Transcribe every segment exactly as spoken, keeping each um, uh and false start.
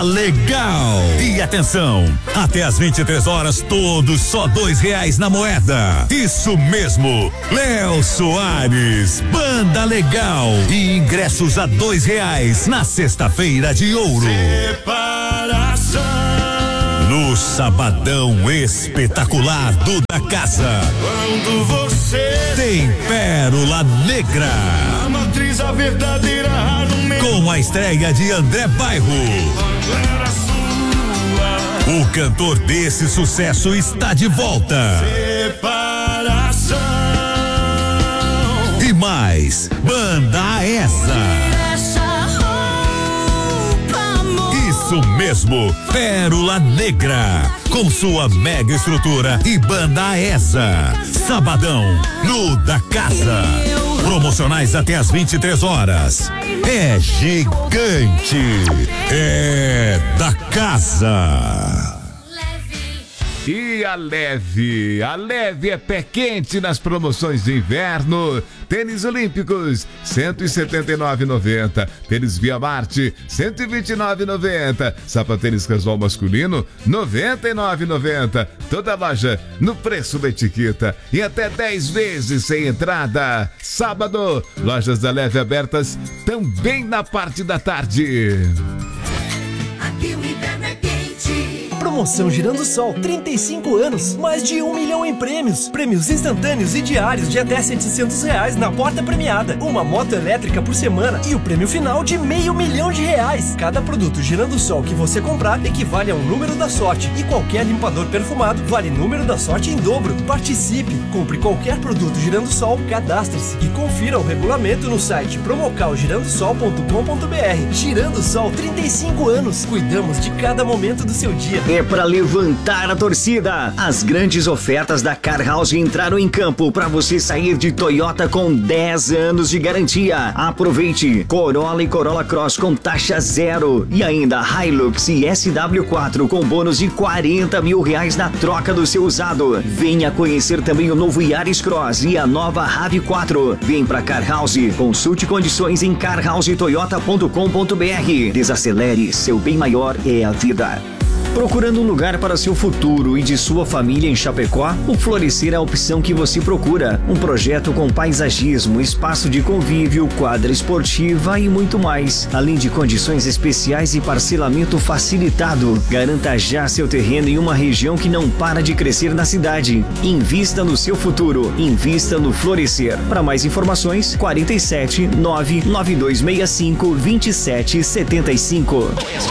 legal. E atenção, até às vinte e três horas, todos só dois reais na moeda. Isso mesmo, Léo Soares, Banda Legal. E ingressos a dois reais na sexta-feira de ouro. Separação. No sabadão espetacular do Da Casa. Quando você tem Pérola Negra. A matriz, a verdadeira argumento. Com a estreia de André Bairro. O cantor desse sucesso está de volta. Separação. E mais, Banda Aesa. Isso mesmo, Pérola Negra, com sua mega estrutura e Banda Aesa. Sabadão, no Da Casa. Promocionais até às vinte e três horas. É gigante. É Da Casa. E a Leve, a Leve é pé quente nas promoções de inverno. Tênis olímpicos, cento e setenta e nove reais e noventa centavos. Tênis Via Marte, cento e vinte e nove reais e noventa centavos. Sapatênis casual masculino, noventa e nove reais e noventa centavos. Toda loja no preço da etiqueta e até dez vezes sem entrada. Sábado, lojas da Leve abertas também na parte da tarde. Aqui o inverno é quente. Promoção Girando Sol, trinta e cinco anos, mais de um milhão em prêmios. Prêmios instantâneos e diários de até setecentos reais na porta premiada. Uma moto elétrica por semana e o prêmio final de meio milhão de reais. Cada produto Girando Sol que você comprar equivale a um número da sorte. E qualquer limpador perfumado vale número da sorte em dobro. Participe, compre qualquer produto Girando Sol, cadastre-se e confira o regulamento no site promocal girando sol ponto com ponto br. Girando Sol, trinta e cinco anos. Cuidamos de cada momento do seu dia. É para levantar a torcida. As grandes ofertas da Car House entraram em campo para você sair de Toyota com dez anos de garantia. Aproveite Corolla e Corolla Cross com taxa zero e ainda Hilux e S W quatro com bônus de quarenta mil reais na troca do seu usado. Venha conhecer também o novo Yaris Cross e a nova RAV quatro. Vem para Car House. Consulte condições em car house toyota ponto com ponto br. Desacelere, seu bem maior é a vida. Procurando um lugar para seu futuro e de sua família em Chapecó? O Florescer é a opção que você procura. Um projeto com paisagismo, espaço de convívio, quadra esportiva e muito mais. Além de condições especiais e parcelamento facilitado. Garanta já seu terreno em uma região que não para de crescer na cidade. Invista no seu futuro. Invista no Florescer. Para mais informações, quarenta e sete, nove nove dois seis cinco, vinte e sete setenta e cinco.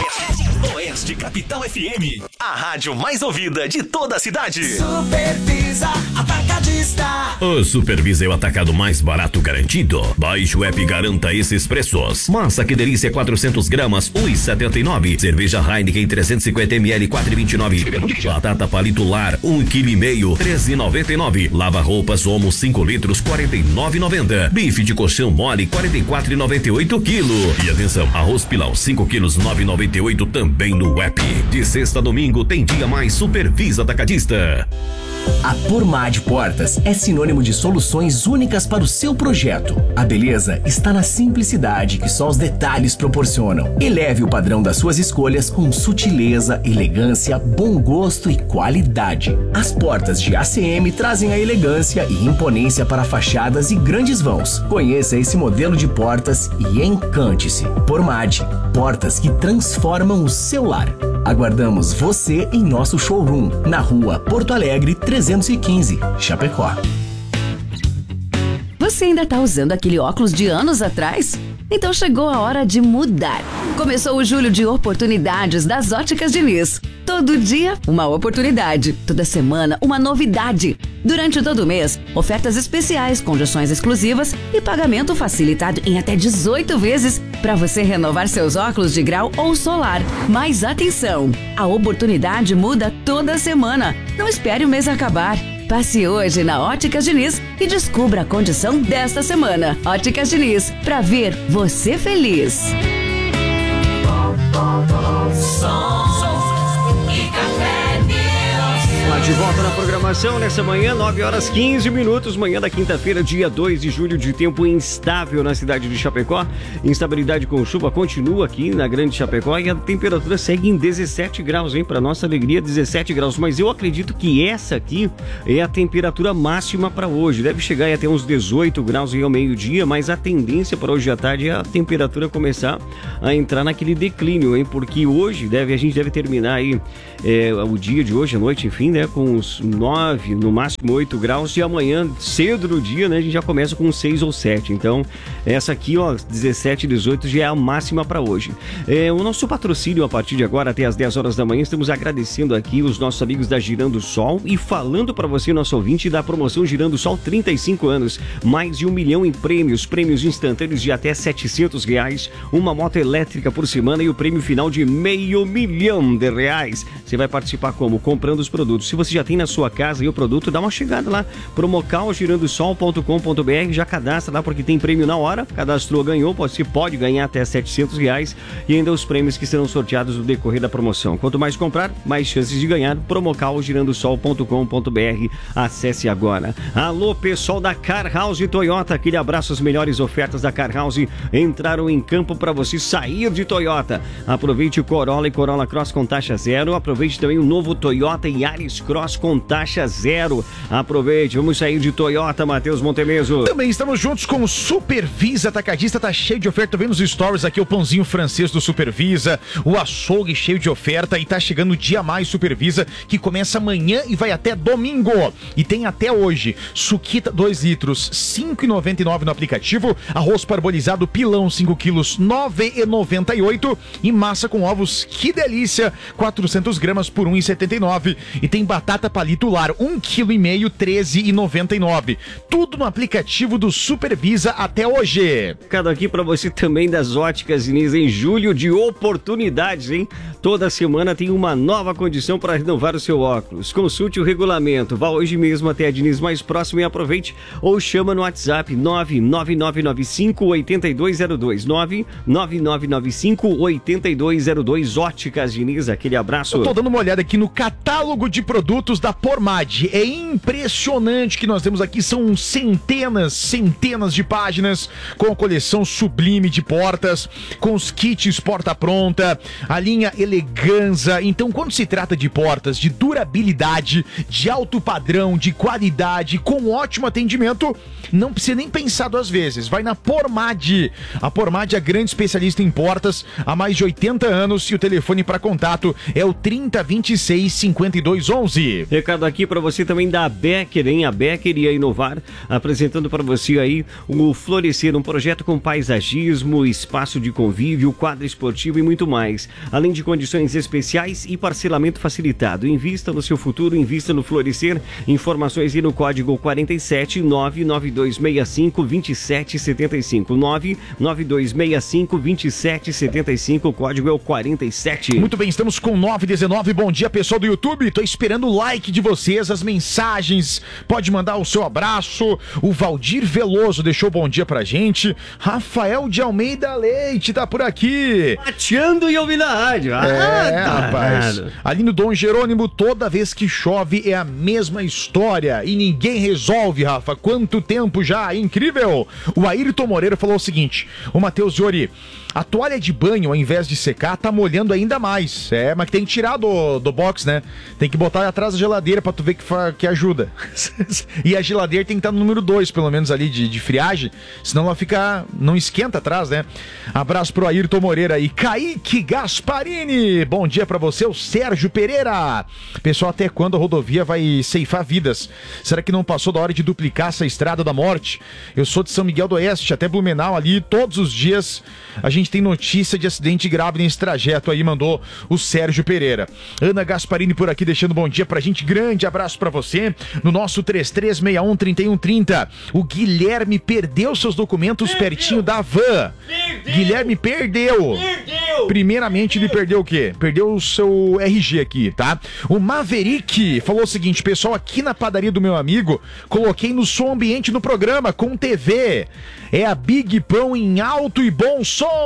Oeste Capital F M, a rádio mais ouvida de toda a cidade. Supervisa Atacadista. O Supervisa é o atacado mais barato garantido. Baixe o app e garanta esses preços. Massa que delícia quatrocentos gramas, um real e setenta e nove centavos. Cerveja Heineken trezentos e cinquenta mililitros, quatro reais e vinte e nove centavos. Batata palito lar, um vírgula cinco quilômetros, treze reais e noventa e nove centavos. Lava roupas Omo cinco litros, quarenta e nove reais e noventa centavos. Bife de colchão mole, quarenta e quatro reais e noventa e oito centavos quilo. E atenção, arroz Pilau cinco quilos, nove reais e noventa e oito centavos também no app. De sexta a domingo tem dia mais Supervisa Atacadista. A Pormad Portas é sinônimo de soluções únicas para o seu projeto. A beleza está na simplicidade que só os detalhes proporcionam. Eleve o padrão das suas escolhas com sutileza, elegância, bom gosto e qualidade. As portas de A C M trazem a elegância e imponência para fachadas e grandes vãos. Conheça esse modelo de portas e encante-se. Pormad, portas que transformam o seu lar. Aguardamos você em nosso showroom, na rua Porto Alegre trezentos e quinze, Chapecó. Você ainda tá usando aquele óculos de anos atrás? Então chegou a hora de mudar. Começou o julho de oportunidades das Óticas Diniz. Todo dia, uma oportunidade. Toda semana, uma novidade. Durante todo o mês, ofertas especiais, condições exclusivas e pagamento facilitado em até dezoito vezes para você renovar seus óculos de grau ou solar. Mas atenção, a oportunidade muda toda semana. Não espere o mês acabar. Passe hoje na Óticas Diniz e descubra a condição desta semana. Óticas Diniz, para ver você feliz. Som e Café News. Lá de volta na programação nessa manhã, nove horas quinze minutos, manhã da quinta-feira, dia dois de julho, de tempo instável na cidade de Chapecó. Instabilidade com chuva continua aqui na Grande Chapecó e a temperatura segue em dezessete graus, hein? Para nossa alegria, dezessete graus. Mas eu acredito que essa aqui é a temperatura máxima para hoje. Deve chegar até uns dezoito graus aí ao meio-dia, mas a tendência para hoje à tarde é a temperatura começar a entrar naquele declínio, hein? Porque hoje deve, a gente deve terminar aí é, o dia de hoje, à noite, enfim, né? Com uns nove, no máximo oito graus, e amanhã, cedo no dia, né? A gente já começa com seis ou sete. Então, essa aqui, ó, dezessete, dezoito já é a máxima para hoje. É, o nosso patrocínio a partir de agora até as dez horas da manhã, estamos agradecendo aqui os nossos amigos da Girando Sol e falando para você, nosso ouvinte, da promoção Girando Sol trinta e cinco anos, mais de um milhão em prêmios, prêmios instantâneos de até setecentos reais, uma moto elétrica por semana e o prêmio final de meio milhão de reais. Você vai participar como? Comprando os produtos. Se você já tem na sua casa e o produto, dá uma chegada lá, promocal girando sol ponto com ponto b r, já cadastra lá porque tem prêmio na hora, cadastrou, ganhou, você pode ganhar até setecentos reais e ainda os prêmios que serão sorteados no decorrer da promoção. Quanto mais comprar, mais chances de ganhar. promocal girando sol ponto com ponto b r, acesse agora. Alô, pessoal da Car House Toyota, aquele abraço, as melhores ofertas da Car House entraram em campo para você sair de Toyota. Aproveite o Corolla e Corolla Cross com taxa zero, aproveite também o novo Toyota Yaris Cross com taxa zero. Aproveite, vamos sair de Toyota, Matheus Montemeso. Também estamos juntos com o Supervisa Atacadista, tá cheio de oferta, vendo nos stories aqui o pãozinho francês do Supervisa, o açougue cheio de oferta, e tá chegando o Dia Mais Supervisa, que começa amanhã e vai até domingo. E tem até hoje, suquita dois litros, cinco reais e noventa e nove centavos no aplicativo, arroz parbolizado pilão cinco quilos, nove reais e noventa e oito centavos, e massa com ovos, que delícia, quatrocentas gramas por um real e setenta e nove centavos. E tem batata palito lar, um vírgula cinco quilo, treze reais e noventa e nove centavos. Tudo no aplicativo do Supervisa até hoje. Cada aqui para você também das Óticas Diniz, em julho de oportunidades, hein? Toda semana tem uma nova condição para renovar o seu óculos. Consulte o regulamento, vá hoje mesmo até a Diniz mais próxima e aproveite, ou chama no WhatsApp nove nove nove nove cinco oito dois zero dois, nove nove nove nove cinco oito dois zero dois. Óticas Diniz, aquele abraço. Eu tô dando uma olhada aqui no catálogo de produtos da Pormad. É impressionante que nós temos aqui, são centenas, centenas de páginas com a coleção sublime de portas, com os kits porta-pronta, a linha Eleganza. Então, quando se trata de portas de durabilidade, de alto padrão, de qualidade, com ótimo atendimento, não precisa nem pensar duas vezes. Vai na Pormad. A Pormad é a grande especialista em portas há mais de oitenta anos, e o telefone para contato é o trinta, vinte e seis, cinquenta e dois, onze. Recado aqui para você também da Becker, hein? A Becker ia inovar, apresentando para você aí o Florescer, um projeto com paisagismo, espaço de convívio, quadra esportiva e muito mais. Além de condições especiais e parcelamento facilitado. Invista no seu futuro, invista no Florescer. Informações aí no código quarenta e sete, nove nove dois seis cinco, dois sete sete cinco, nove nove dois seis cinco, dois sete sete cinco, o código é o quarenta e sete. Muito bem, estamos com nove e dezenove. Bom dia, pessoal do YouTube. Tô esperando o like de vocês, as mensagens. Pode mandar o seu abraço. O Valdir Veloso deixou bom dia pra gente. Rafael de Almeida Leite tá por aqui. Mateando e ouvindo a rádio. Ah, é, tá rapaz. errado. Ali no Dom Jerônimo, toda vez que chove é a mesma história e ninguém resolve, Rafa. Quanto tempo já? Incrível. O Ayrton Moreira falou o seguinte: o Matheus Giori, a toalha de banho, ao invés de secar, tá molhando ainda mais. É, mas tem que tirar do, do box, né? Tem que botar atrás da geladeira pra tu ver que, fa, que ajuda. E a geladeira tem que estar no número dois, pelo menos ali, de, de friagem. Senão ela fica... não esquenta atrás, né? Abraço pro Ayrton Moreira e Kaique Gasparini. Bom dia pra você, o Sérgio Pereira. Pessoal, até quando a rodovia vai ceifar vidas? Será que não passou da hora de duplicar essa estrada da morte? Eu sou de São Miguel do Oeste, até Blumenau ali, todos os dias a gente tem notícia de acidente grave nesse trajeto aí, mandou o Sérgio Pereira. Ana Gasparini por aqui deixando bom dia pra gente, grande abraço pra você, no nosso três três seis um, três um três zero. O Guilherme perdeu seus documentos perdeu. pertinho da van. Perdeu. Guilherme perdeu. Perdeu. Primeiramente ele perdeu o quê? Perdeu o seu R G aqui, tá? O Maverick falou o seguinte: pessoal, aqui na padaria do meu amigo, coloquei no som ambiente no programa, com T V. É a Big Pão em alto e bom som.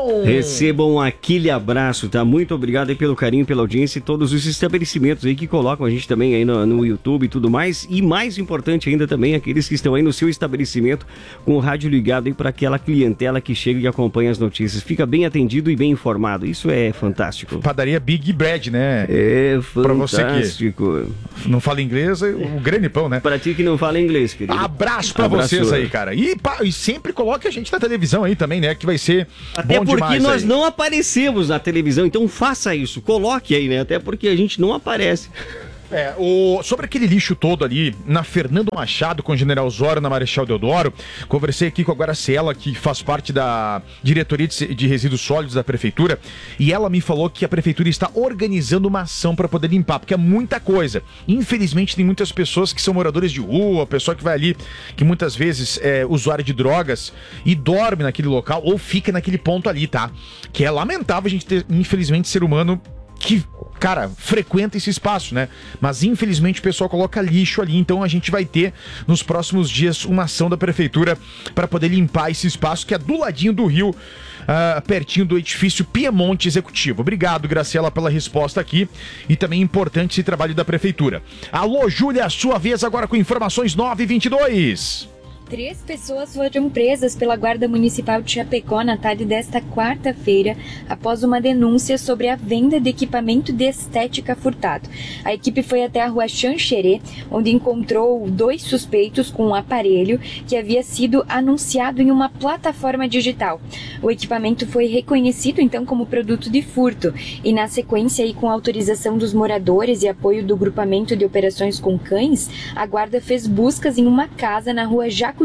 Recebam aquele abraço, tá? Muito obrigado aí pelo carinho, pela audiência e todos os estabelecimentos aí que colocam a gente também aí no, no YouTube e tudo mais. E mais importante ainda também, aqueles que estão aí no seu estabelecimento com o rádio ligado aí para aquela clientela que chega e acompanha as notícias. Fica bem atendido e bem informado. Isso é fantástico. Padaria Big Bread, né? É fantástico. Pra você que não fala inglês, o grande pão, né? Pra ti que não fala inglês, querido. Abraço pra Abraço. vocês aí, cara. E, pá, e sempre coloque a gente na televisão aí também, né? Que vai ser Até bom porque demais nós aí. não aparecemos na televisão, então faça isso, coloque aí, né? Até porque a gente não aparece. É, o, sobre aquele lixo todo ali, na Fernando Machado, com o General Osório, na Marechal Deodoro, conversei aqui com a Graciela, que faz parte da Diretoria de, de Resíduos Sólidos da Prefeitura, e ela me falou que a Prefeitura está organizando uma ação para poder limpar, porque é muita coisa. Infelizmente, tem muitas pessoas que são moradores de rua, pessoa que vai ali, que muitas vezes é usuário de drogas, e dorme naquele local, ou fica naquele ponto ali, tá? Que é lamentável a gente ter, infelizmente, ser humano que, cara, frequenta esse espaço, né? Mas infelizmente o pessoal coloca lixo ali, então a gente vai ter nos próximos dias uma ação da prefeitura para poder limpar esse espaço que é do ladinho do rio, uh, pertinho do edifício Piemonte Executivo. Obrigado, Graciela, pela resposta aqui e também importante esse trabalho da prefeitura. Alô, Júlia, sua vez agora com informações nove e vinte e dois. Três pessoas foram presas pela Guarda Municipal de Chapecó na tarde desta quarta-feira, após uma denúncia sobre a venda de equipamento de estética furtado. A equipe foi até a rua Xanxerê, onde encontrou dois suspeitos com um aparelho que havia sido anunciado em uma plataforma digital. O equipamento foi reconhecido então como produto de furto e, na sequência, e com autorização dos moradores e apoio do grupamento de operações com cães, a guarda fez buscas em uma casa na rua Jacutinga.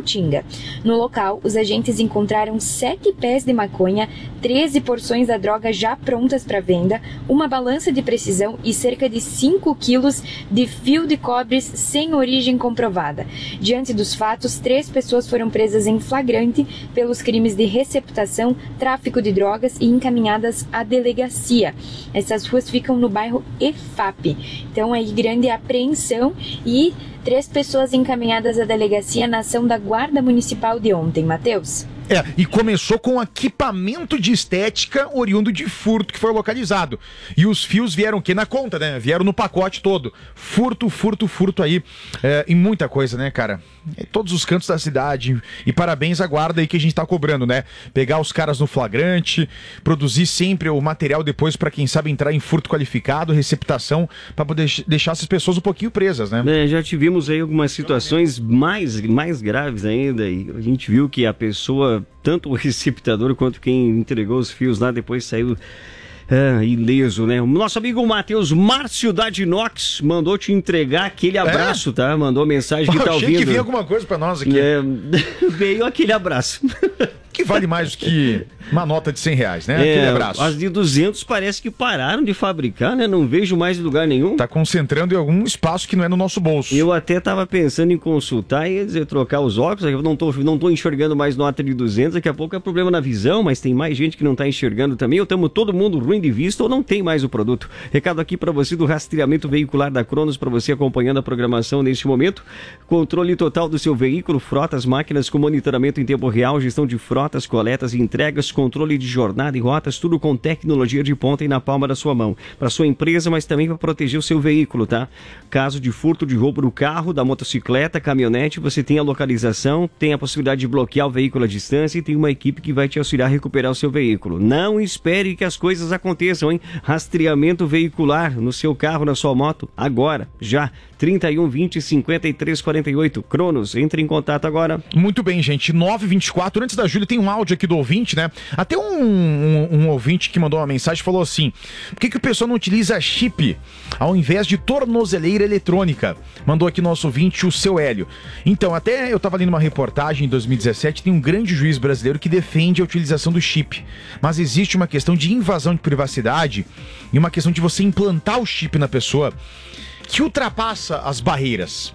No local, os agentes encontraram sete pés de maconha, treze porções da droga já prontas para venda, uma balança de precisão e cerca de cinco quilos de fio de cobre sem origem comprovada. Diante dos fatos, três pessoas foram presas em flagrante pelos crimes de receptação, tráfico de drogas e encaminhadas à delegacia. Essas ruas ficam no bairro E F A P. Então, aí, grande apreensão e três pessoas encaminhadas à delegacia na ação da Guarda Municipal de ontem, Matheus. É, e começou com equipamento de estética oriundo de furto que foi localizado. E os fios vieram o quê? Na conta, né? Vieram no pacote todo. Furto, furto, furto aí. É, em muita coisa, né, cara? Em todos os cantos da cidade. E parabéns à guarda aí que a gente tá cobrando, né? Pegar os caras no flagrante, produzir sempre o material depois pra quem sabe entrar em furto qualificado, receptação, pra poder deixar essas pessoas um pouquinho presas, né? É, já tivemos aí algumas situações mais, mais graves ainda. E a gente viu que a pessoa, tanto o receptador quanto quem entregou os fios lá, depois saiu ah, ileso, né? O nosso amigo Matheus Márcio da Dinox mandou te entregar aquele abraço, é? Tá? Mandou mensagem que Eu tá achei ouvindo. que vinha alguma coisa pra nós aqui. É, veio aquele abraço. Que vale mais do que uma nota de cem reais, né? É, Aquele abraço. As de duzentos parece que pararam de fabricar, né? Não vejo mais em lugar nenhum. Tá concentrando em algum espaço que não é no nosso bolso. Eu até tava pensando em consultar e dizer, trocar os óculos. Eu não tô, não tô enxergando mais nota de duzentos. Daqui a pouco é problema na visão, mas tem mais gente que não tá enxergando também. Ou estamos todo mundo ruim de vista ou não tem mais o produto. Recado aqui para você do rastreamento veicular da Cronos, para você acompanhando a programação neste momento. Controle total do seu veículo, frotas, máquinas com monitoramento em tempo real, gestão de frotas, coletas e entregas, controle de jornada e rotas, tudo com tecnologia de ponta e na palma da sua mão. Para sua empresa, mas também para proteger o seu veículo, tá? Caso de furto, de roubo do carro, da motocicleta, caminhonete, você tem a localização, tem a possibilidade de bloquear o veículo à distância e tem uma equipe que vai te auxiliar a recuperar o seu veículo. Não espere que as coisas aconteçam, hein? Rastreamento veicular no seu carro, na sua moto, agora, já. trinta e um, vinte, cinquenta e três, quarenta e oito. Cronos, entre em contato agora. Muito bem, gente. nove e vinte e quatro. Antes da Júlia, tem um áudio aqui do ouvinte, né? Até um, um, um ouvinte que mandou uma mensagem falou assim: por que, que o pessoal não utiliza chip ao invés de tornozeleira eletrônica? Mandou aqui nosso ouvinte, o seu Hélio. Então, até eu tava lendo uma reportagem em dois mil e dezessete, tem um grande juiz brasileiro que defende a utilização do chip. Mas existe uma questão de invasão de privacidade e uma questão de você implantar o chip na pessoa que ultrapassa as barreiras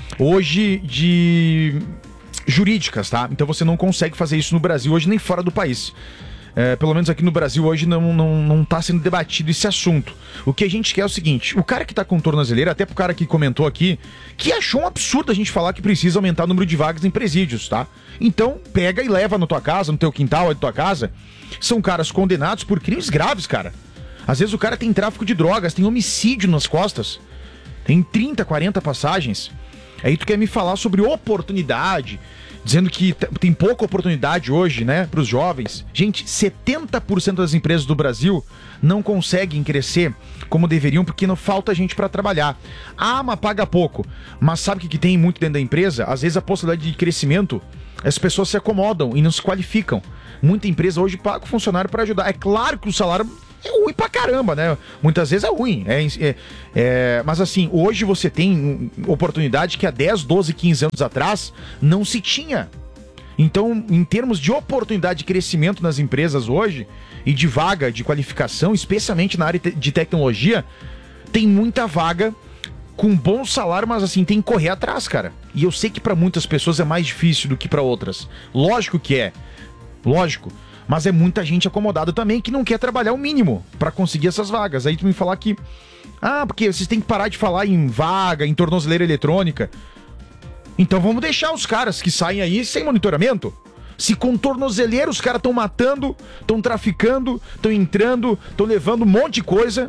hoje de jurídicas, tá? Então você não consegue fazer isso no Brasil hoje nem fora do país. É, pelo menos aqui no Brasil hoje não, não, não tá sendo debatido esse assunto. O que a gente quer é o seguinte, o cara que tá com tornozeleira, até pro cara que comentou aqui, que achou um absurdo a gente falar que precisa aumentar o número de vagas em presídios, tá? Então, pega e leva na tua casa, no teu quintal, na tua casa. São caras condenados por crimes graves, cara. Às vezes o cara tem tráfico de drogas, tem homicídio nas costas. Tem trinta, quarenta passagens. Aí tu quer me falar sobre oportunidade, dizendo que tem pouca oportunidade hoje, né, para os jovens. Gente, setenta por cento das empresas do Brasil não conseguem crescer como deveriam porque não falta gente para trabalhar. Ah, mas paga pouco. Mas sabe o que, que tem muito dentro da empresa? Às vezes a possibilidade de crescimento, as pessoas se acomodam e não se qualificam. Muita empresa hoje paga o funcionário para ajudar. É claro que o salário é ruim pra caramba, né? Muitas vezes é ruim. É, é, é, mas assim, hoje você tem oportunidade que há dez, doze, quinze anos atrás não se tinha. Então, em termos de oportunidade de crescimento nas empresas hoje e de vaga de qualificação, especialmente na área de tecnologia, tem muita vaga com bom salário, mas assim, tem que correr atrás, cara. E eu sei que pra muitas pessoas é mais difícil do que pra outras. Lógico que é. Lógico. Mas é muita gente acomodada também que não quer trabalhar o mínimo pra conseguir essas vagas. Aí tu me falar que... Ah, porque vocês têm que parar de falar em vaga, em tornozeleira eletrônica. Então vamos deixar os caras que saem aí sem monitoramento. Se com tornozeleira os caras estão matando, estão traficando, estão entrando, estão levando um monte de coisa.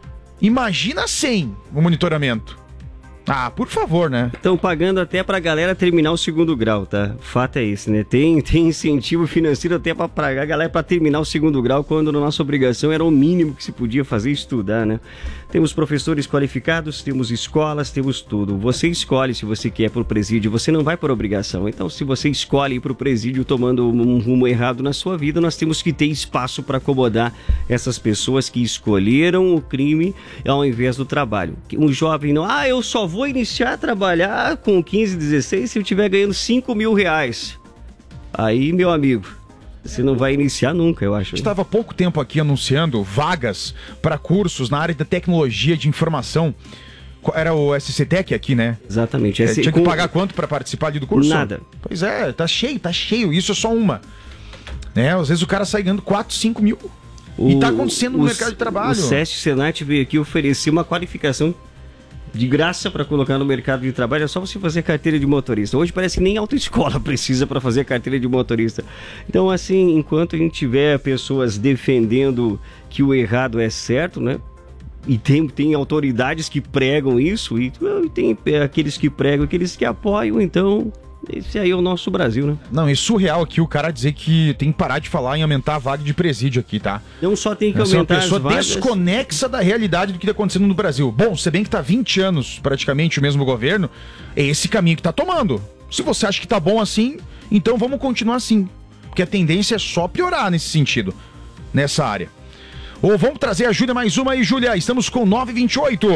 Imagina sem o monitoramento. Ah, por favor, né? Estão pagando até pra galera terminar o segundo grau, tá? O fato é esse, né? Tem, tem incentivo financeiro até pra pagar a galera pra terminar o segundo grau, quando a nossa obrigação era o mínimo que se podia fazer, estudar, né? Temos professores qualificados, temos escolas, temos tudo. Você escolhe se você quer ir pro presídio, você não vai por obrigação. Então, se você escolhe ir pro presídio tomando um rumo errado na sua vida, nós temos que ter espaço para acomodar essas pessoas que escolheram o crime ao invés do trabalho. Um jovem não, ah, eu só vou iniciar a trabalhar com quinze, dezesseis se eu estiver ganhando cinco mil reais. Aí, meu amigo, você não vai iniciar nunca, eu acho. Estava há pouco tempo aqui anunciando vagas para cursos na área da tecnologia de informação. Era o S C Tech aqui, né? Exatamente. É, tinha que pagar quanto para participar ali do curso? Nada. Pois é, tá cheio, tá cheio. Isso é só uma. Né? Às vezes o cara sai ganhando quatro, cinco mil. O, e tá acontecendo no o, mercado de trabalho. O SESC Senat veio aqui oferecer uma qualificação de graça para colocar no mercado de trabalho, é só você fazer carteira de motorista. Hoje parece que nem autoescola precisa para fazer carteira de motorista. Então, assim, enquanto a gente tiver pessoas defendendo que o errado é certo, né? E tem, tem autoridades que pregam isso, e tem aqueles que pregam, aqueles que apoiam, então... Esse aí é o nosso Brasil, né? Não, é surreal aqui o cara dizer que tem que parar de falar em aumentar a vaga de presídio aqui, tá? Não só tem que aumentar as vagas... É uma pessoa desconexa da realidade do que tá acontecendo no Brasil. Bom, se bem que tá vinte anos, praticamente, o mesmo governo, é esse caminho que tá tomando. Se você acha que tá bom assim, então vamos continuar assim. Porque a tendência é só piorar nesse sentido, nessa área. Ou vamos trazer a Júlia mais uma aí, Júlia. Estamos com nove e vinte e oito.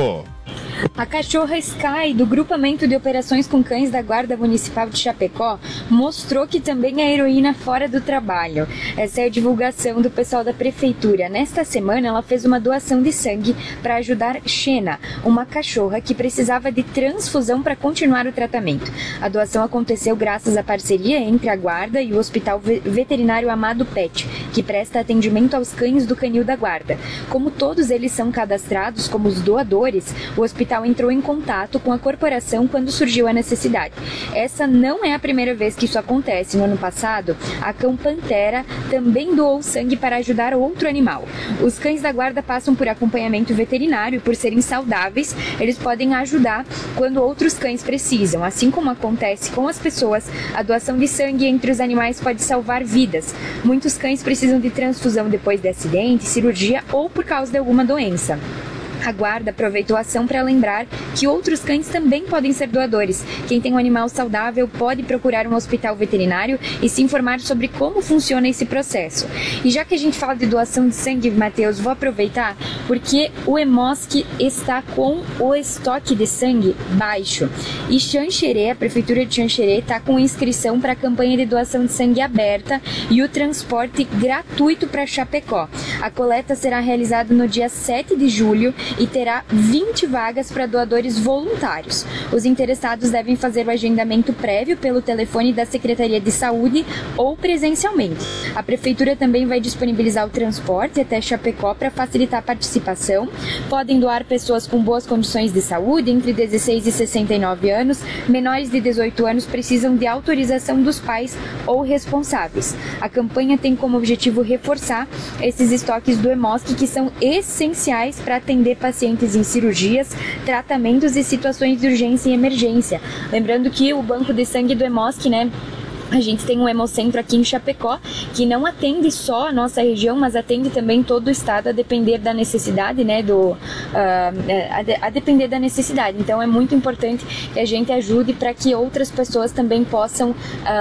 A cachorra Sky, do Grupamento de Operações com Cães da Guarda Municipal de Chapecó, mostrou que também é heroína fora do trabalho. Essa é a divulgação do pessoal da prefeitura. Nesta semana, ela fez uma doação de sangue para ajudar Xena, uma cachorra que precisava de transfusão para continuar o tratamento. A doação aconteceu graças à parceria entre a Guarda e o Hospital Veterinário Amado Pet, que presta atendimento aos cães do Canil da Guarda. Como todos eles são cadastrados como os doadores, o hospital entrou em contato com a corporação quando surgiu a necessidade. Essa não é a primeira vez que isso acontece. No ano passado, a Cão Pantera também doou sangue para ajudar outro animal. Os cães da guarda passam por acompanhamento veterinário e, por serem saudáveis, eles podem ajudar quando outros cães precisam. Assim como acontece com as pessoas, a doação de sangue entre os animais pode salvar vidas. Muitos cães precisam de transfusão depois de acidente, cirurgia ou por causa de alguma doença. A Guarda aproveitou a ação para lembrar que outros cães também podem ser doadores. Quem tem um animal saudável pode procurar um hospital veterinário e se informar sobre como funciona esse processo. E já que a gente fala de doação de sangue, Matheus, vou aproveitar porque o Hemosc está com o estoque de sangue baixo. E Xanxerê, a Prefeitura de Xanxerê, está com inscrição para a campanha de doação de sangue aberta e o transporte gratuito para Chapecó. A coleta será realizada no dia sete de julho e terá vinte vagas para doadores voluntários. Os interessados devem fazer o agendamento prévio pelo telefone da Secretaria de Saúde ou presencialmente. A Prefeitura também vai disponibilizar o transporte até Chapecó para facilitar a participação. Podem doar pessoas com boas condições de saúde, entre dezesseis e sessenta e nove anos. Menores de dezoito anos precisam de autorização dos pais ou responsáveis. A campanha tem como objetivo reforçar esses estoques do Hemosk, que são essenciais para atender pacientes em cirurgias, tratamentos e situações de urgência e emergência. Lembrando que o banco de sangue do Hemosk, né, a gente tem um hemocentro aqui em Chapecó, que não atende só a nossa região, mas atende também todo o estado, a depender da necessidade, né, do, uh, a, de, a depender da necessidade. Então é muito importante que a gente ajude para que outras pessoas também possam uh,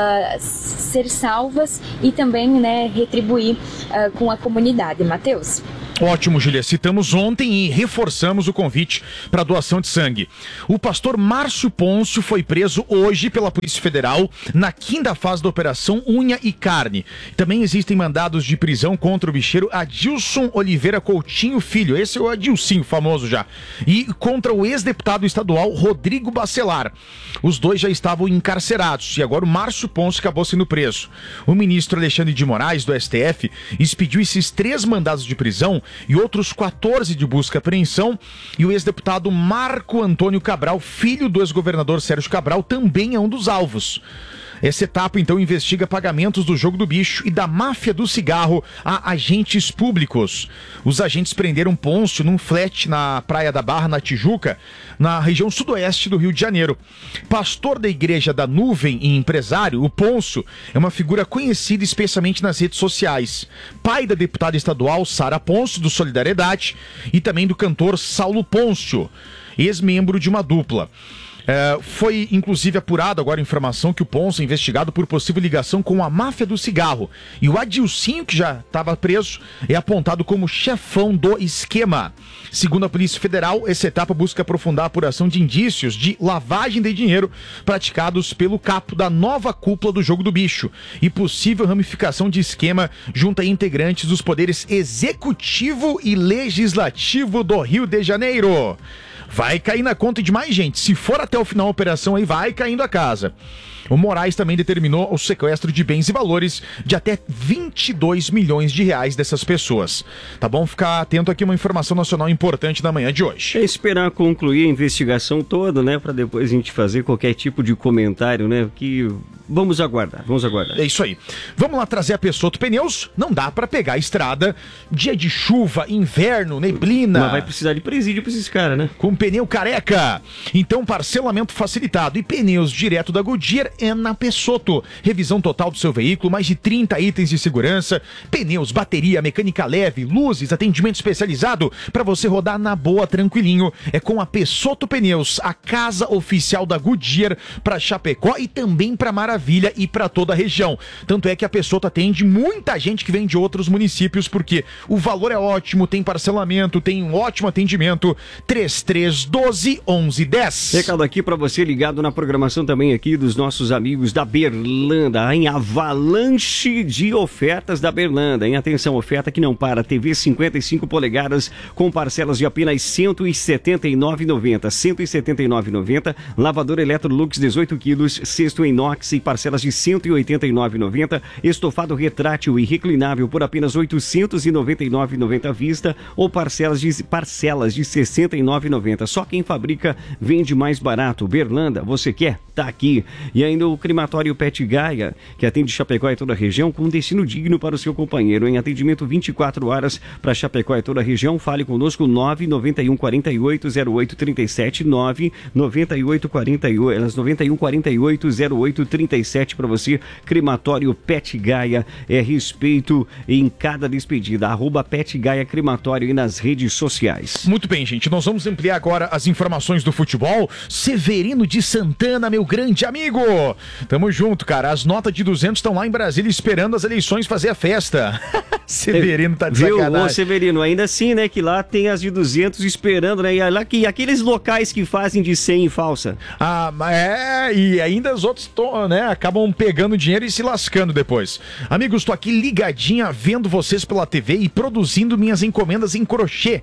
ser salvas e também, né, retribuir uh, com a comunidade. Matheus? Ótimo, Júlia. Citamos ontem e reforçamos o convite para doação de sangue. O pastor Márcio Pôncio foi preso hoje pela Polícia Federal na quinta fase da Operação Unha e Carne. Também existem mandados de prisão contra o bicheiro Adilson Oliveira Coutinho Filho, esse é o Adilcinho, famoso já, e contra o ex-deputado estadual Rodrigo Bacelar. Os dois já estavam encarcerados e agora o Márcio Pôncio acabou sendo preso. O ministro Alexandre de Moraes, do S T F, expediu esses três mandados de prisão e outros quatorze de busca e apreensão, e o ex-deputado Marco Antônio Cabral, filho do ex-governador Sérgio Cabral, também é um dos alvos. Essa etapa, então, investiga pagamentos do jogo do bicho e da máfia do cigarro a agentes públicos. Os agentes prenderam Pôncio num flat na Praia da Barra, na Tijuca, na região sudoeste do Rio de Janeiro. Pastor da Igreja da Nuvem e empresário, o Pôncio é uma figura conhecida especialmente nas redes sociais. Pai da deputada estadual Sara Pôncio, do Solidariedade, e também do cantor Saulo Pôncio, ex-membro de uma dupla. É, foi inclusive apurado agora a informação que o Pôncio é investigado por possível ligação com a máfia do cigarro. E o Adilcinho, que já estava preso, é apontado como chefão do esquema. Segundo a Polícia Federal, essa etapa busca aprofundar a apuração de indícios de lavagem de dinheiro praticados pelo capo da nova cúpula do jogo do bicho e possível ramificação de esquema junto a integrantes dos poderes executivo e legislativo do Rio de Janeiro. Vai cair na conta de mais gente. Se for até o final da operação, aí vai caindo a casa. O Moraes também determinou o sequestro de bens e valores de até vinte e dois milhões de reais dessas pessoas. Tá bom? Ficar atento aqui, uma informação nacional importante da manhã de hoje. É esperar concluir a investigação toda, né? Para depois a gente fazer qualquer tipo de comentário, né? Que vamos aguardar, vamos aguardar. É isso aí. Vamos lá trazer a Pessotto Pneus. Não dá para pegar a estrada, dia de chuva, inverno, neblina. Mas vai precisar de presídio para esses caras, né? Com pneu careca. Então, parcelamento facilitado e pneus direto da Goodyear é na Pessotto. Revisão total do seu veículo, mais de trinta itens de segurança, pneus, bateria, mecânica leve, luzes, atendimento especializado para você rodar na boa, tranquilinho. É com a Pessotto Pneus, a casa oficial da Goodyear para Chapecó e também para Maravilha e para toda a região. Tanto é que a Pessotto atende muita gente que vem de outros municípios, porque o valor é ótimo, tem parcelamento, tem um ótimo atendimento. Três três um dois, onze dez. Recado aqui para você ligado na programação também aqui dos nossos amigos da Berlanda, em avalanche de ofertas da Berlanda. Em atenção, oferta que não para, T V cinquenta e cinco polegadas com parcelas de apenas cento e setenta e nove reais e noventa centavos, cento e setenta e nove reais e noventa centavos, lavador Electrolux dezoito quilos, cesto inox e parcelas de cento e oitenta e nove reais e noventa centavos, estofado retrátil e reclinável por apenas oitocentos e noventa e nove reais e noventa centavos à vista ou parcelas de, parcelas de sessenta e nove reais e noventa centavos. Só quem fabrica vende mais barato. Berlanda, você quer? Tá aqui. E ainda o crematório Pet Gaia, que atende Chapecó e toda a região com um destino digno para o seu companheiro. Em atendimento vinte e quatro horas para Chapecó e toda a região. Fale conosco nove nove um quatro oito zero oito três sete, nove nove oito quatro oito, nove um quatro oito zero oito três sete para você. Crematório Pet Gaia é respeito em cada despedida. Arroba Pet Gaia Crematório e nas redes sociais. Muito bem, gente. Nós vamos ampliar agora as informações do futebol. Severino de Santana, meu grande amigo. Tamo junto, cara. As notas de duzentos estão lá em Brasília esperando as eleições fazer a festa. Severino tá de Viu, sacanagem. ô Severino, ainda assim, né, que lá tem as de duzentos esperando, né, e lá que aqueles locais que fazem de cem falsa. Ah, é, e ainda os outros, tô, né, acabam pegando dinheiro e se lascando depois. Amigos, tô aqui ligadinha vendo vocês pela T V e produzindo minhas encomendas em crochê.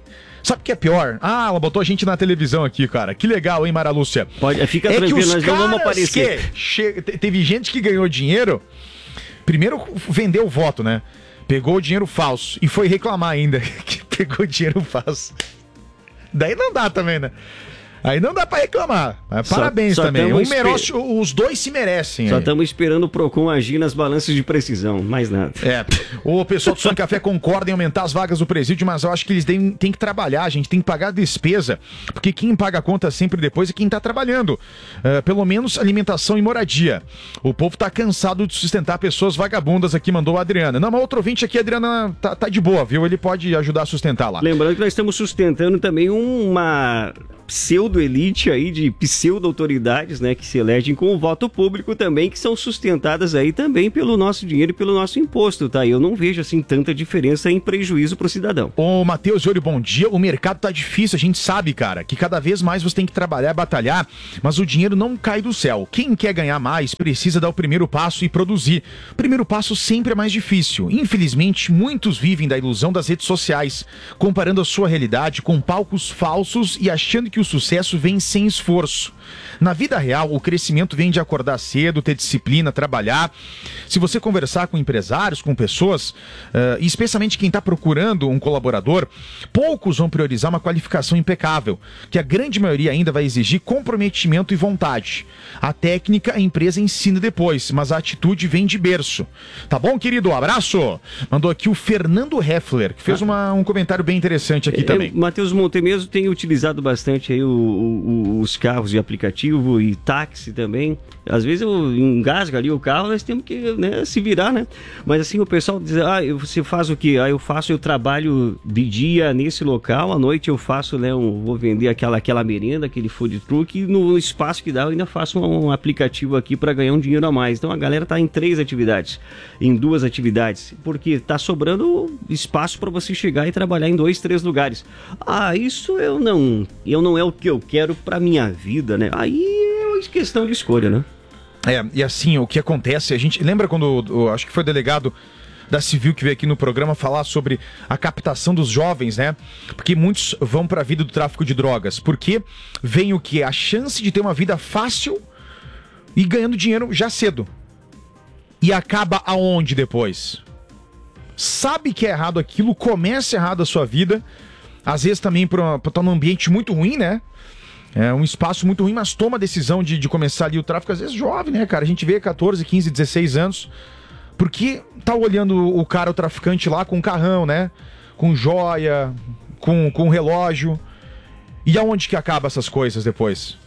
Sabe o que é pior? Ah, ela botou a gente na televisão aqui, cara. Que legal, hein, Mara Lúcia? Pode, fica é tranquilo, que os nós não vamos aparecer. Que che... Teve gente que ganhou dinheiro, primeiro vendeu o voto, né? Pegou o dinheiro falso e foi reclamar ainda que pegou o dinheiro falso. Daí não dá também, né? Aí não dá pra reclamar. Mas Só- parabéns só também. tamo Um esper- merece, os dois se merecem. Só aí. estamos esperando o Procon agir nas balanças de precisão, mais nada. É, o pessoal do Som Café concorda em aumentar as vagas do presídio, mas eu acho que eles têm, têm que trabalhar, a gente tem que pagar a despesa, porque quem paga a conta sempre depois é quem tá trabalhando. Uh, pelo menos alimentação e moradia. O povo tá cansado de sustentar pessoas vagabundas aqui, mandou a Adriana. Não, mas outro ouvinte aqui, a Adriana, tá, tá de boa, viu? Ele pode ajudar a sustentar lá. Lembrando que nós estamos sustentando também uma pseudo-elite aí de pseudo-autoridades, né, que se elegem com o voto público também, que são sustentadas aí também pelo nosso dinheiro e pelo nosso imposto, tá? Eu não vejo, assim, tanta diferença em prejuízo pro cidadão. Ô, Matheus Iori, bom dia. O mercado tá difícil, a gente sabe, cara, que cada vez mais você tem que trabalhar, batalhar, mas o dinheiro não cai do céu. Quem quer ganhar mais precisa dar o primeiro passo e produzir. O primeiro passo sempre é mais difícil. Infelizmente, muitos vivem da ilusão das redes sociais, comparando a sua realidade com palcos falsos e achando que o sucesso vem sem esforço. Na vida real, o crescimento vem de acordar cedo, ter disciplina, trabalhar. Se você conversar com empresários, com pessoas, uh, e especialmente quem está procurando um colaborador, poucos vão priorizar uma qualificação impecável, que a grande maioria ainda vai exigir comprometimento e vontade. A técnica a empresa ensina depois, mas a atitude vem de berço. Tá bom, querido? Abraço! Mandou aqui o Fernando Heffler, que fez uma, um comentário bem interessante aqui É, também. Matheus Montemeso tem utilizado bastante aí o- o- os carros de aplicativo e táxi também. Às vezes eu engasgo ali o carro, nós temos que, né, se virar, né? Mas assim, o pessoal diz, ah, eu- você faz o quê? Ah, eu faço, eu trabalho de dia nesse local, à noite eu faço, né, um, vou vender aquela, aquela merenda, aquele food truck, e no espaço que dá eu ainda faço um, um aplicativo aqui para ganhar um dinheiro a mais. Então a galera tá em três atividades, em duas atividades, porque tá sobrando espaço para você chegar e trabalhar em dois, três lugares. Ah, isso eu não, eu não é o que eu quero para minha vida, né? Aí é questão de escolha, né? É, e assim, o que acontece, a gente lembra quando, o- acho que foi o delegado da Civil que veio aqui no programa falar sobre a captação dos jovens, né? Porque muitos vão para a vida do tráfico de drogas, porque vem o que? A chance de ter uma vida fácil e ganhando dinheiro já cedo. E acaba aonde depois? Sabe que é errado aquilo, começa errado a sua vida, às vezes também para estar num ambiente muito ruim, né? É um espaço muito ruim, mas toma a decisão de, de começar ali o tráfico, às vezes jovem, né, cara? A gente vê catorze, quinze, dezesseis anos, porque tá olhando o cara, o traficante lá com carrão, né? Com joia, com, com relógio. E aonde que acaba essas coisas depois?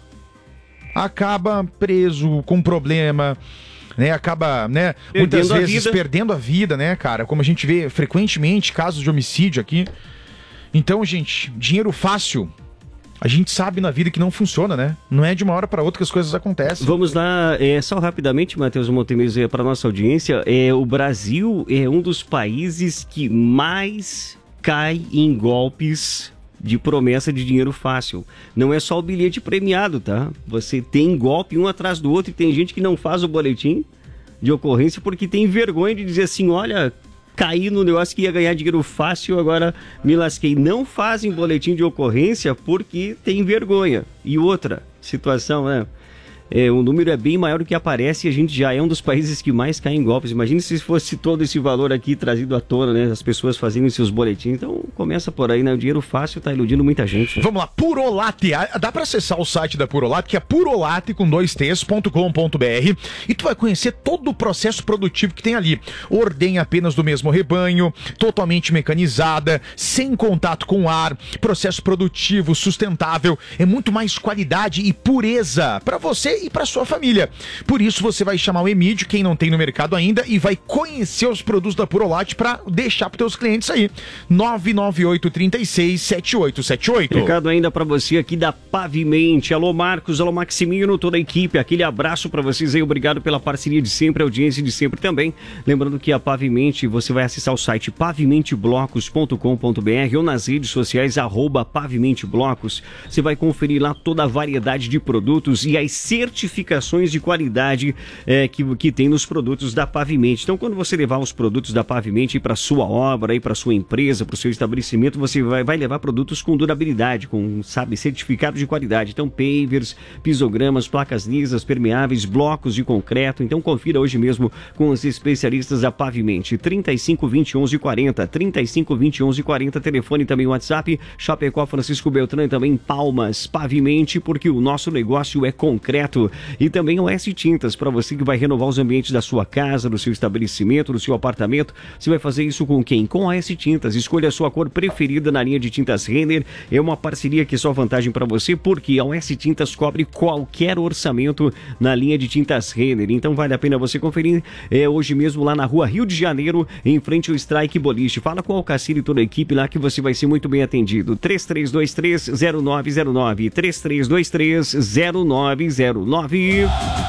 Acaba preso, com problema, né? Acaba, né? Muitas Perdendo a vezes vida. perdendo a vida, né, cara? Como a gente vê frequentemente casos de homicídio aqui. Então, gente, dinheiro fácil, a gente sabe na vida que não funciona, né? Não é de uma hora para outra que as coisas acontecem. Vamos lá, é, só rapidamente, Matheus Montemeso, para nossa audiência, é, o Brasil é um dos países que mais cai em golpes de promessa de dinheiro fácil. Não é só o bilhete premiado, tá? Você tem golpe um atrás do outro e tem gente que não faz o boletim de ocorrência porque tem vergonha de dizer assim, olha, caí no negócio que ia ganhar dinheiro fácil, agora me lasquei. Não fazem boletim de ocorrência porque tem vergonha. E outra situação, né? É, o número é bem maior do que aparece e a gente já é um dos países que mais cai em golpes. Imagina se fosse todo esse valor aqui trazido à tona, né? As pessoas fazendo seus boletins. Então começa por aí, né? O dinheiro fácil tá iludindo muita gente. Né? Vamos lá, Purolate. Ah, dá pra acessar o site da Purolate, que é purolate com dois t's ponto com ponto br, e tu vai conhecer todo o processo produtivo que tem ali. Ordenha apenas do mesmo rebanho, totalmente mecanizada, sem contato com ar, processo produtivo, sustentável, é muito mais qualidade e pureza pra você e pra sua família. Por isso você vai chamar o Emílio, quem não tem no mercado ainda, e vai conhecer os produtos da Purolate pra deixar pros teus clientes aí. nove nove oito, três seis, sete oito sete oito. Recado ainda pra você aqui da Pavimente. Alô Marcos, alô Maximino, toda a equipe, aquele abraço pra vocês aí, obrigado pela parceria de sempre, audiência de sempre também. Lembrando que a Pavimente, você vai acessar o site pavimente blocos ponto com ponto br ou nas redes sociais, arroba Pavimente Blocos. Você vai conferir lá toda a variedade de produtos e as certificações certificações de qualidade é, que, que tem nos produtos da Pavimenti. Então, quando você levar os produtos da Pavimenti para sua obra, para sua empresa, para o seu estabelecimento, você vai, vai levar produtos com durabilidade, com, sabe, certificado de qualidade. Então, pavers, pisogramas, placas lisas, permeáveis, blocos de concreto. Então, confira hoje mesmo com os especialistas da Pavimenti. trinta e cinco, vinte, onze, quarenta, trinta e cinco, vinte, onze, quarenta, telefone também WhatsApp, Chapecó, Francisco Beltrão e também Palmas. Pavimenti, porque o nosso negócio é concreto. E também o S Tintas, para você que vai renovar os ambientes da sua casa, do seu estabelecimento, do seu apartamento. Você vai fazer isso com quem? Com a S Tintas. Escolha a sua cor preferida na linha de tintas Renner. É uma parceria que é só vantagem para você, porque a S Tintas cobre qualquer orçamento na linha de tintas Renner. Então vale a pena você conferir é, hoje mesmo lá na rua Rio de Janeiro, em frente ao Strike Boliche. Fala com o Alcacir e toda a equipe lá que você vai ser muito bem atendido. três três dois três, zero nove zero nove, três três dois três, zero nove zero nove.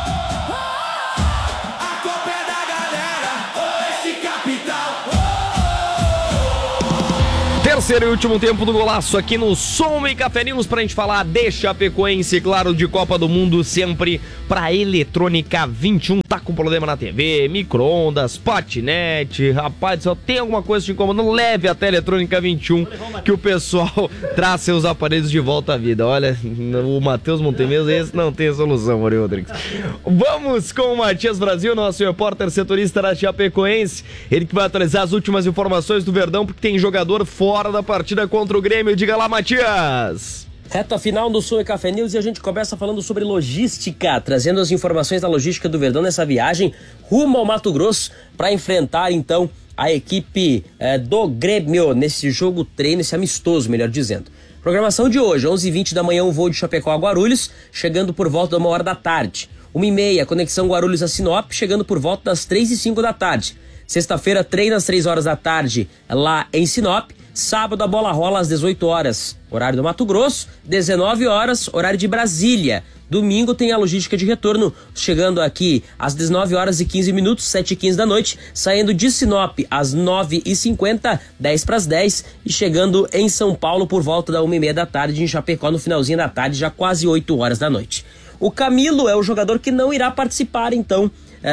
Terceiro e último tempo do golaço aqui no Som e Café News pra gente falar de Chapecoense, claro, de Copa do Mundo, sempre pra Eletrônica vinte e um. Tá com problema na T V, micro-ondas, patinete, rapaz, só tem alguma coisa te incomodando, leve até Eletrônica vinte e um que o pessoal traz seus aparelhos de volta à vida. Olha, o Matheus Montemesa, esse não tem solução, Mario Rodrigues. Vamos com o Matias Brasil, nosso repórter setorista da Chapecoense, ele que vai atualizar as últimas informações do Verdão, porque tem jogador fora da partida contra o Grêmio. Diga lá, Matias. Reta final do Som e Café News e a gente começa falando sobre logística, trazendo as informações da logística do Verdão nessa viagem rumo ao Mato Grosso para enfrentar então a equipe eh, do Grêmio nesse jogo treino, esse amistoso, melhor dizendo. Programação de hoje, onze e vinte da manhã, um voo de Chapecó a Guarulhos, chegando por volta de uma hora da tarde. uma e meia, conexão Guarulhos a Sinop, chegando por volta das três e cinco da tarde. Sexta-feira, treino às três horas da tarde lá em Sinop. Sábado a bola rola às dezoito horas, horário do Mato Grosso, dezenove horas, horário de Brasília. Domingo tem a logística de retorno, chegando aqui às dezenove horas e quinze minutos, sete e quinze da noite, saindo de Sinop às nove e cinquenta, dez para as dez, e chegando em São Paulo por volta da uma e meia da tarde, em Chapecó no finalzinho da tarde, já quase oito horas da noite. O Camilo é o jogador que não irá participar, então,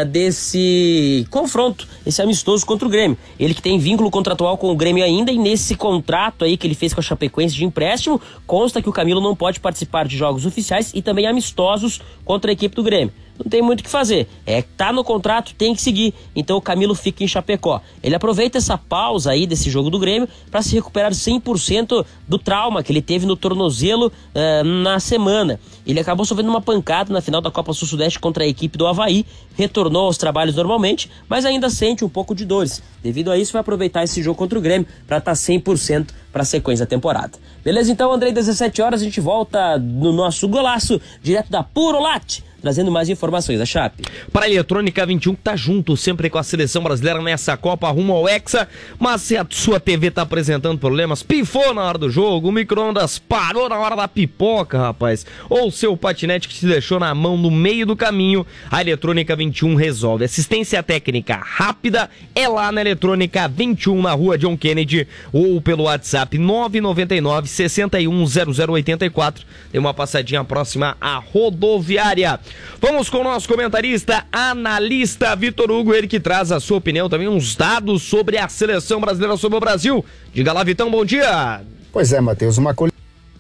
desse confronto, esse amistoso contra o Grêmio. Ele que tem vínculo contratual com o Grêmio ainda, e nesse contrato aí que ele fez com a Chapecoense de empréstimo, consta que o Camilo não pode participar de jogos oficiais e também amistosos contra a equipe do Grêmio. Não tem muito o que fazer, é tá no contrato, tem que seguir, então o Camilo fica em Chapecó. Ele aproveita essa pausa aí desse jogo do Grêmio para se recuperar cem por cento do trauma que ele teve no tornozelo uh, na semana. Ele acabou sofrendo uma pancada na final da Copa Sul-Sudeste contra a equipe do Avaí, retornou aos trabalhos normalmente, mas ainda sente um pouco de dores. Devido a isso, vai aproveitar esse jogo contra o Grêmio para estar cem por cento para a sequência da temporada. Beleza? Então, Andrei, dezessete horas, a gente volta no nosso golaço, direto da Puro Latte, trazendo mais informações da Chape. Para a Eletrônica vinte e um, que tá junto sempre com a seleção brasileira nessa Copa rumo ao Hexa, mas se a sua T V tá apresentando problemas, pifou na hora do jogo, o micro-ondas parou na hora da pipoca, rapaz, ou seu patinete que te deixou na mão no meio do caminho, a Eletrônica vinte e um resolve. Assistência técnica rápida é lá na Eletrônica vinte e um, na rua John Kennedy, ou pelo WhatsApp nove nove nove, seis um zero zero oito quatro. Tem uma passadinha próxima à rodoviária. Vamos com o nosso comentarista, analista Vitor Hugo, ele que traz a sua opinião, também uns dados sobre a seleção brasileira, sobre o Brasil. Diga lá, Vitão, bom dia. Pois é, Matheus, uma colheita.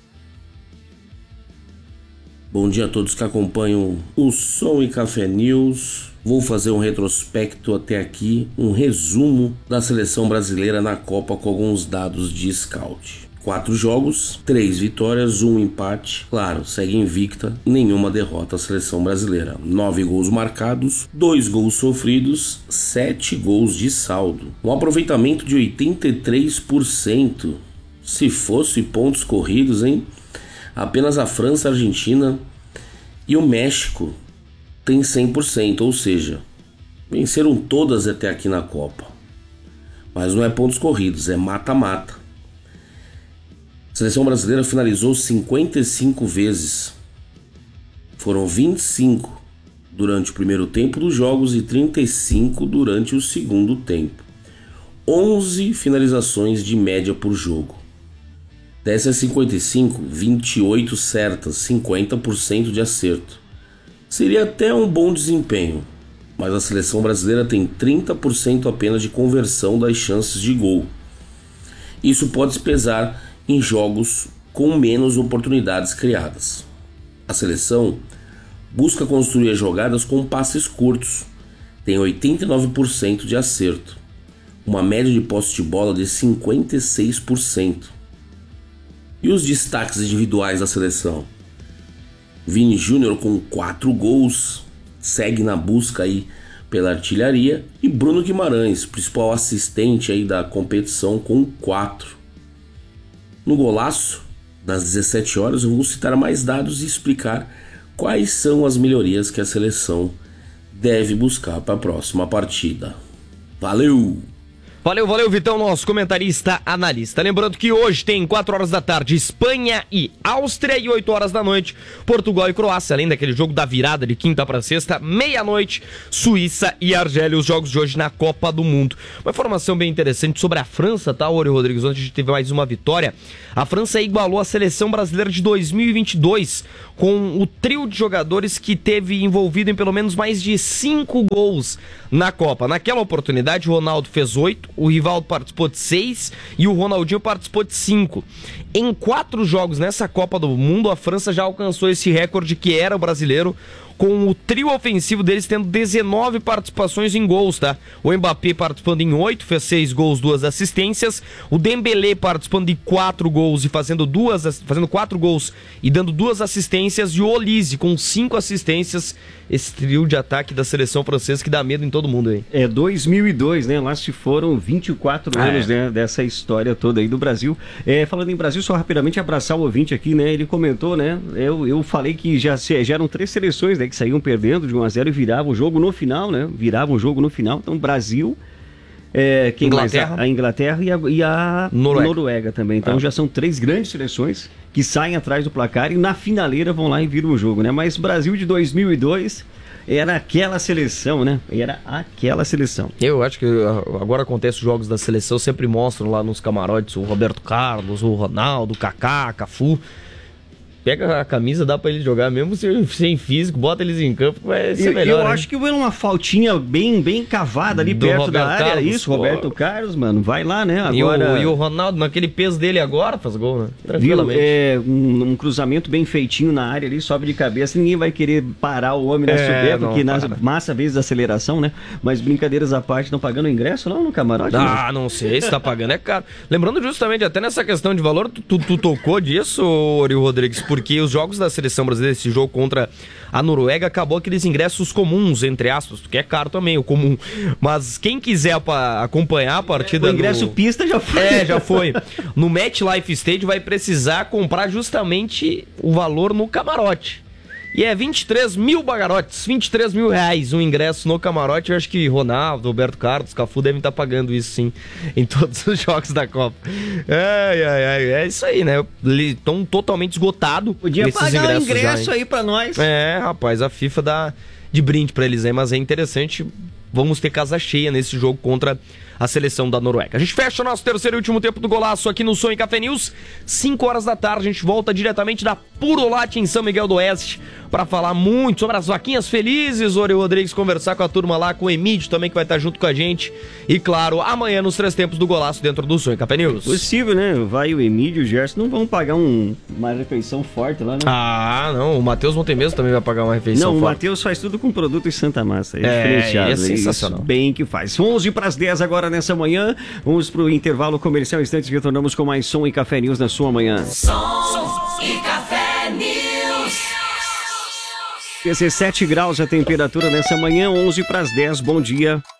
Bom dia a todos que acompanham o Som e Café News. Vou fazer um retrospecto até aqui, um resumo da seleção brasileira na Copa com alguns dados de scout. Quatro jogos, três vitórias, um empate. Claro, segue invicta, nenhuma derrota a seleção brasileira. Nove gols marcados, dois gols sofridos, sete gols de saldo. Um aproveitamento de oitenta e três por cento. Se fosse pontos corridos, hein? Apenas a França, a Argentina e o México tem cem por cento, ou seja, venceram todas até aqui na Copa. Mas não é pontos corridos, é mata-mata. A seleção brasileira finalizou cinquenta e cinco vezes. Foram vinte e cinco durante o primeiro tempo dos jogos e trinta e cinco durante o segundo tempo. onze finalizações de média por jogo. Dessas cinquenta e cinco, vinte e oito certas, cinquenta por cento de acerto. Seria até um bom desempenho, mas a seleção brasileira tem trinta por cento apenas de conversão das chances de gol. Isso pode se pesar em jogos com menos oportunidades criadas. A seleção busca construir as jogadas com passes curtos, tem oitenta e nove por cento de acerto, uma média de posse de bola de cinquenta e seis por cento. E os destaques individuais da seleção? Vini Júnior com quatro gols, segue na busca aí pela artilharia, e Bruno Guimarães, principal assistente aí da competição, com quatro. No golaço, das dezessete horas, eu vou citar mais dados e explicar quais são as melhorias que a seleção deve buscar para a próxima partida. Valeu! Valeu, valeu, Vitão, nosso comentarista analista. Lembrando que hoje tem quatro horas da tarde Espanha e Áustria e oito horas da noite Portugal e Croácia, além daquele jogo da virada de quinta para sexta, meia-noite Suíça e Argélia, os jogos de hoje na Copa do Mundo. Uma informação bem interessante sobre a França, tá, Ori Rodrigues? Ontem a gente teve mais uma vitória. A França igualou a seleção brasileira de dois mil e vinte e dois com o trio de jogadores que teve envolvido em pelo menos mais de cinco gols na Copa. Naquela oportunidade, o Ronaldo fez oito, o Rivaldo participou de seis e o Ronaldinho participou de cinco. Em quatro jogos nessa Copa do Mundo, a França já alcançou esse recorde que era o brasileiro, com o trio ofensivo deles tendo dezenove participações em gols, tá? O Mbappé participando em oito, fez seis gols, duas assistências. O Dembélé participando de quatro gols e fazendo duas, fazendo quatro gols e dando duas assistências. E o Olise com cinco assistências. Esse trio de ataque da seleção francesa que dá medo em todo mundo aí. É dois mil e dois, né? Lá se foram vinte e quatro ah, anos, é. né? Dessa história toda aí do Brasil. É, falando em Brasil, só rapidamente abraçar o ouvinte aqui, né? Ele comentou, né? Eu, eu falei que já, já eram três seleções, né? Que saíam perdendo de um a zero e viravam o jogo no final, né? Viravam o jogo no final. Então, Brasil, é, quem Inglaterra. Mais? A, a Inglaterra e a, e a Noruega. Noruega também. Então, ah. já são três grandes seleções que saem atrás do placar e na finaleira vão lá e viram o jogo, né? Mas Brasil de dois mil e dois era aquela seleção, né? Era aquela seleção. Eu acho que agora acontece os jogos da seleção, sempre mostram lá nos camarotes o Roberto Carlos, o Ronaldo, o Kaká, Cafu. Pega a camisa, dá pra ele jogar, mesmo sem físico, bota eles em campo, vai ser eu, melhor. Eu né? acho que foi uma faltinha bem, bem cavada ali Do perto Roberto da área. Carlos, Isso, pô. Roberto Carlos, mano, vai lá, né? Agora... E, o, e o Ronaldo, naquele peso dele agora, faz gol, né? Tranquilamente. Viu? É, um, um cruzamento bem feitinho na área ali, sobe de cabeça, ninguém vai querer parar o homem na é, subida, porque na massa vezes a aceleração, né? Mas brincadeiras à parte, estão pagando ingresso não no camarote? Ah, né? não sei, se tá pagando é caro. Lembrando justamente, até nessa questão de valor, tu, tu, tu tocou disso, Ori Rodrigues, porque os jogos da seleção brasileira, esse jogo contra a Noruega, acabou aqueles ingressos comuns, entre aspas, porque é caro também, o comum. Mas quem quiser pra acompanhar a partida... O ingresso no... pista já foi. É, já foi. No MetLife Stadium vai precisar comprar justamente o valor no camarote. E é vinte e três mil bagarotes, vinte e três mil reais um ingresso no camarote. Eu acho que Ronaldo, Roberto Carlos, Cafu devem estar pagando isso sim, em todos os jogos da Copa. Ai, ai, ai, é isso aí, né? Eles estão totalmente esgotados. Podia pagar o ingresso já, aí pra nós. É, rapaz, a FIFA dá de brinde pra eles aí, mas é interessante. Vamos ter casa cheia nesse jogo contra a seleção da Noruega. A gente fecha o nosso terceiro e último tempo do golaço aqui no Som e Café News. cinco horas da tarde, a gente volta diretamente da Purolate em São Miguel do Oeste para falar muito sobre as vaquinhas felizes. Ori Rodrigues conversar com a turma lá, com o Emílio também, que vai estar junto com a gente. E claro, amanhã nos três tempos do golaço dentro do Som e Café News. Possível, né? Vai o Emílio e o Gerson, não vão pagar um, uma refeição forte lá, né? Ah, não. O Matheus Montemesmo também vai pagar uma refeição não, forte. Não, o Matheus faz tudo com produto em Santa Massa. É, é diferenciado. É sensacional. Isso bem que faz. onze para as dez agora nessa manhã. Vamos pro intervalo comercial. Instantes, retornamos com mais Som e Café News na sua manhã. Som e Café News. dezessete graus a temperatura nessa manhã, onze para as dez. Bom dia.